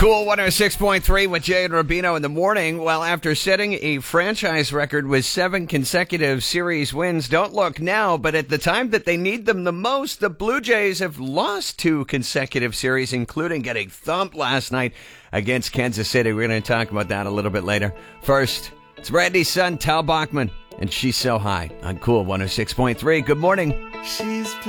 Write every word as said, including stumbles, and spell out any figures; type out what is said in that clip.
Cool one oh six point three with Jay and Rubino in the morning. Well, after setting a franchise record with seven consecutive series wins, don't look now, but at the time that they need them the most, the Blue Jays have lost two consecutive series, including getting thumped last night against Kansas City. We're going to talk about that a little bit later. First, it's Randy's son, Tal Bachman, and She's So High on Cool one oh six point three. Good morning. She's